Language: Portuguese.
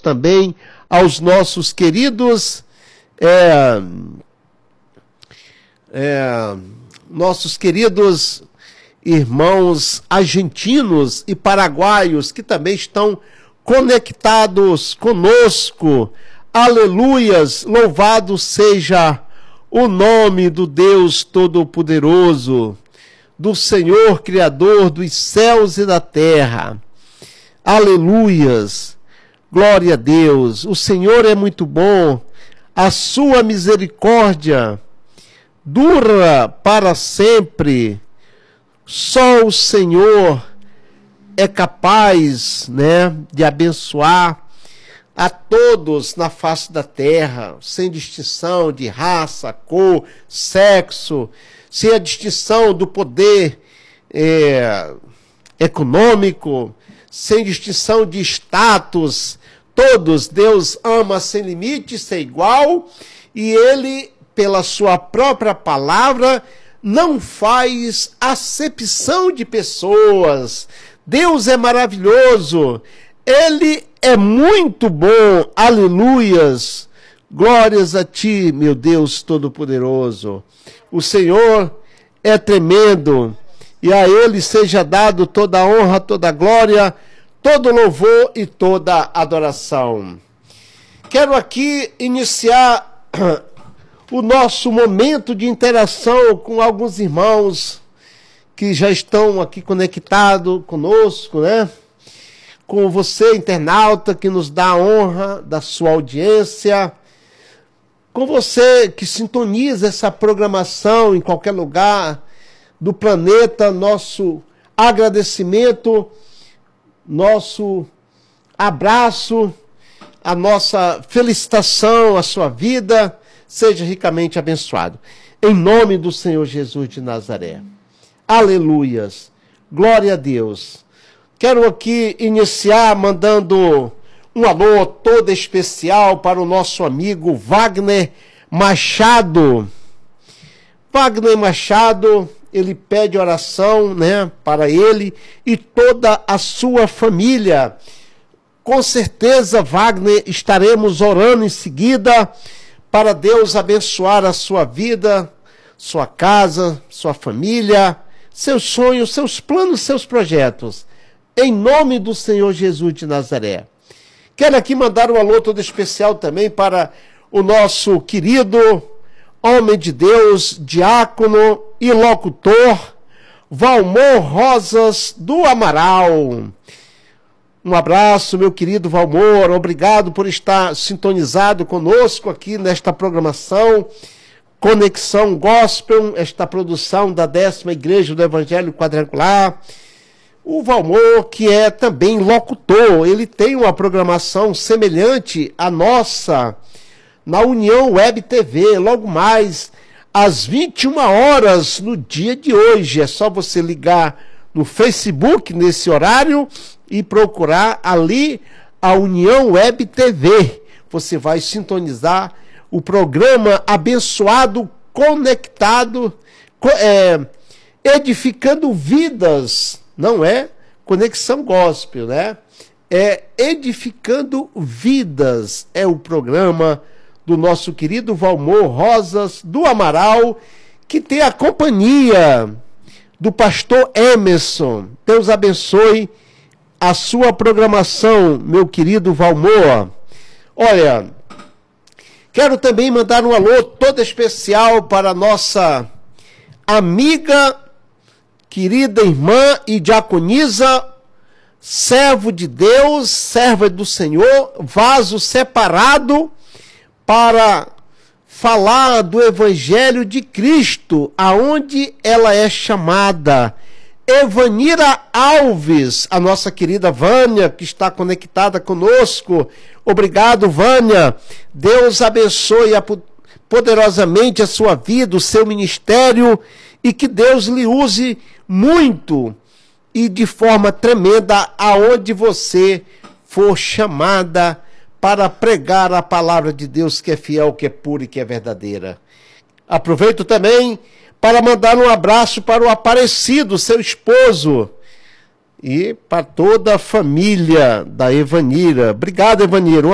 também aos nossos queridos irmãos argentinos e paraguaios que também estão conectados conosco. Aleluias, louvado seja o nome do Deus Todo-Poderoso, do Senhor Criador dos céus e da terra. Aleluias, glória a Deus. O Senhor é muito bom, a sua misericórdia dura para sempre. Só o Senhor é capaz, de abençoar a todos na face da terra, sem distinção de raça, cor, sexo, sem a distinção do poder econômico, sem distinção de status. Todos Deus ama sem limite, sem igual, e Ele, pela sua própria palavra, não faz acepção de pessoas. Deus é maravilhoso, Ele é muito bom, aleluias, glórias a Ti, meu Deus Todo-Poderoso. O Senhor é tremendo, e a Ele seja dado toda a honra, toda a glória, todo louvor e toda adoração. Quero aqui iniciar o nosso momento de interação com alguns irmãos que já estão aqui conectados conosco, com você, internauta, que nos dá a honra da sua audiência, com você que sintoniza essa programação em qualquer lugar do planeta, nosso agradecimento, nosso abraço, a nossa felicitação, a sua vida seja ricamente abençoado. Em nome do Senhor Jesus de Nazaré. Aleluias. Glória a Deus. Quero aqui iniciar mandando um alô todo especial para o nosso amigo Wagner Machado. Wagner Machado, ele pede oração, para ele e toda a sua família. Com certeza, Wagner, estaremos orando em seguida para Deus abençoar a sua vida, sua casa, sua família, seus sonhos, seus planos, seus projetos. Em nome do Senhor Jesus de Nazaré. Quero aqui mandar um alô todo especial também para o nosso querido homem de Deus, diácono e locutor, Valmor Rosas do Amaral. Um abraço, meu querido Valmor, obrigado por estar sintonizado conosco aqui nesta programação Conexão Gospel, esta produção da 10ª Igreja do Evangelho Quadrangular. O Valmor, que é também locutor, ele tem uma programação semelhante à nossa na União Web TV, logo mais às 21 horas no dia de hoje. É só você ligar no Facebook nesse horário e procurar ali a União Web TV. Você vai sintonizar o programa abençoado, conectado, edificando vidas. Não é Conexão Gospel, É Edificando Vidas. É o programa do nosso querido Valmor Rosas do Amaral, que tem a companhia do pastor Emerson. Deus abençoe a sua programação, meu querido Valmor. Olha, quero também mandar um alô todo especial para a nossa amiga, querida irmã e diaconisa, servo de Deus, serva do Senhor, vaso separado para falar do Evangelho de Cristo, aonde ela é chamada. Evanira Alves, a nossa querida Vânia, que está conectada conosco. Obrigado, Vânia. Deus abençoe poderosamente a sua vida, o seu ministério, e que Deus lhe use muito e de forma tremenda aonde você for chamada para pregar a palavra de Deus, que é fiel, que é pura e que é verdadeira. Aproveito também para mandar um abraço para o Aparecido, seu esposo, e para toda a família da Evanira. Obrigado, Evanira.